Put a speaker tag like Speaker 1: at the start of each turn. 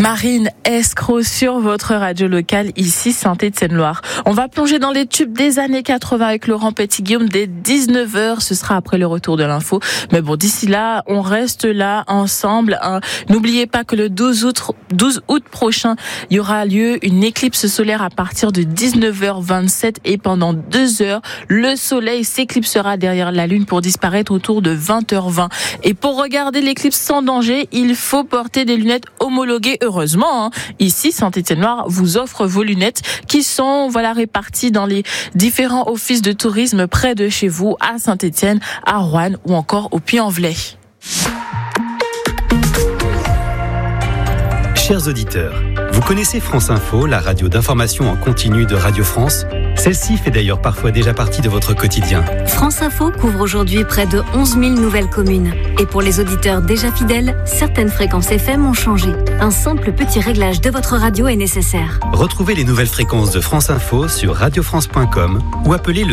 Speaker 1: Marine Escroc sur votre radio locale, ici Saint-Étienne-Loire. On va plonger dans les tubes des années 80 avec Laurent Petit-Guillaume dès 19h. Ce sera après le retour de l'info. Mais bon, d'ici là, on reste là ensemble. N'oubliez pas que le 12 août prochain, il y aura lieu une éclipse solaire à partir de 19h27 et pendant 2 heures, le soleil s'éclipsera derrière la lune pour disparaître autour de 20h20. Et pour regarder l'éclipse sans danger, il faut porter des lunettes homologuées. Heureusement, ici, Saint-Étienne-Loire vous offre vos lunettes qui sont réparties dans les différents offices de tourisme près de chez vous, à Saint-Étienne, à Roanne ou encore au Puy-en-Velay.
Speaker 2: Chers auditeurs, vous connaissez France Info, la radio d'information en continu de Radio France ? Celle-ci fait d'ailleurs parfois déjà partie de votre quotidien.
Speaker 3: France Info couvre aujourd'hui près de 11 000 nouvelles communes. Et pour les auditeurs déjà fidèles, certaines fréquences FM ont changé. Un simple petit réglage de votre radio est nécessaire.
Speaker 2: Retrouvez les nouvelles fréquences de France Info sur radiofrance.com ou appelez le